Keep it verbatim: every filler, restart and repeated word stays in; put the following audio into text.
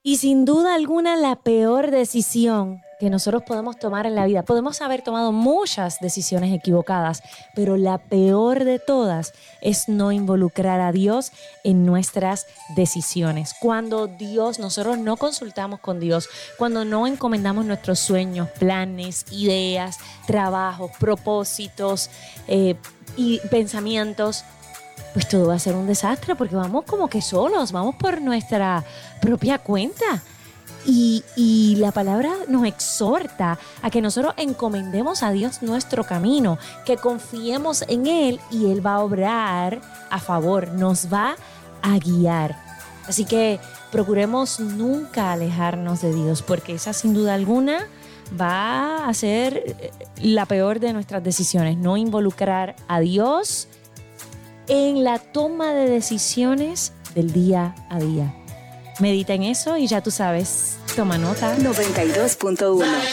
Y sin duda alguna la peor decisión que nosotros podemos tomar en la vida, podemos haber tomado muchas decisiones equivocadas, pero la peor de todas es no involucrar a Dios en nuestras decisiones. Cuando Dios, nosotros no consultamos con Dios, cuando no encomendamos nuestros sueños, planes, ideas, trabajos, propósitos eh, y pensamientos, pues todo va a ser un desastre porque vamos como que solos, vamos por nuestra propia cuenta. Y, y la palabra nos exhorta a que nosotros encomendemos a Dios nuestro camino, que confiemos en Él y Él va a obrar a favor, nos va a guiar. Así que procuremos nunca alejarnos de Dios, porque esa sin duda alguna va a ser la peor de nuestras decisiones, no involucrar a Dios en la toma de decisiones del día a día. Medita en eso y ya tú sabes, toma nota. noventa y dos punto uno